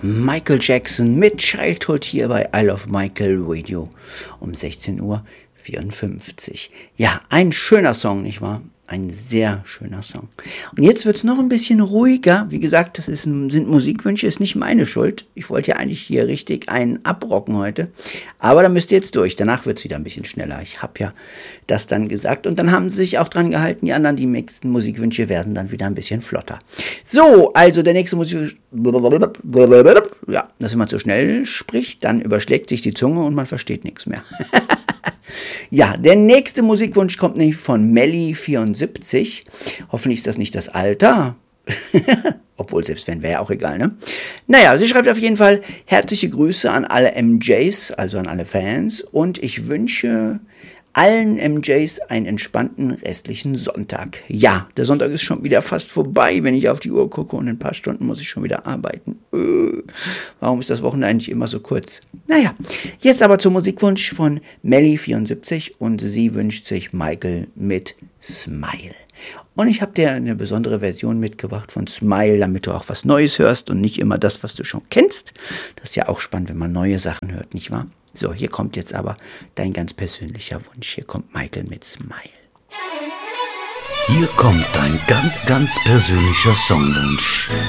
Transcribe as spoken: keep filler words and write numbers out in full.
Michael Jackson mit Childhood hier bei I Love Michael Radio um sechzehn Uhr vierundfünfzig. Ja, ein schöner Song, nicht wahr? Ein sehr schöner Song. Und jetzt wird es noch ein bisschen ruhiger. Wie gesagt, das ist, sind Musikwünsche, ist nicht meine Schuld. Ich wollte ja eigentlich hier richtig einen abrocken heute. Aber da müsst ihr jetzt durch. Danach wird es wieder ein bisschen schneller. Ich habe ja das dann gesagt. Und dann haben sie sich auch dran gehalten. Die anderen, die nächsten Musikwünsche werden dann wieder ein bisschen flotter. So, also der nächste Musik... Ja, dass wenn man zu schnell spricht, dann überschlägt sich die Zunge und man versteht nichts mehr. Ja, der nächste Musikwunsch kommt nämlich von Melli vierundsiebzig. Hoffentlich ist das nicht das Alter. Obwohl, selbst wenn, wäre ja auch egal, ne? Naja, sie schreibt auf jeden Fall herzliche Grüße an alle M Js, also an alle Fans. Und ich wünsche allen M Js einen entspannten restlichen Sonntag. Ja, der Sonntag ist schon wieder fast vorbei, wenn ich auf die Uhr gucke, und in ein paar Stunden muss ich schon wieder arbeiten. Äh, warum ist das Wochenende eigentlich immer so kurz? Naja, jetzt aber zum Musikwunsch von Melli vierundsiebzig, und sie wünscht sich Michael mit Smile. Und ich habe dir eine besondere Version mitgebracht von Smile, damit du auch was Neues hörst und nicht immer das, was du schon kennst. Das ist ja auch spannend, wenn man neue Sachen hört, nicht wahr? So, hier kommt jetzt aber dein ganz persönlicher Wunsch. Hier kommt Michael mit Smile. Hier kommt dein ganz, ganz persönlicher Songwunsch.